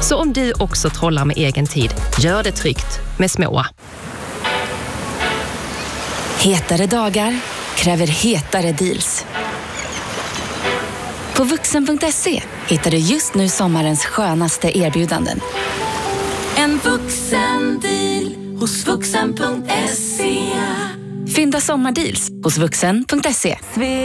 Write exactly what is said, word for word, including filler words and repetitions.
Så om du också trollar med egen tid, gör det tryggt med Småa. Hetare dagar kräver hetare deals. På vuxen punkt se hittar du just nu sommarens skönaste erbjudanden. En vuxendeal hos vuxen punkt se. Fynda sommardeals hos vuxen punkt se.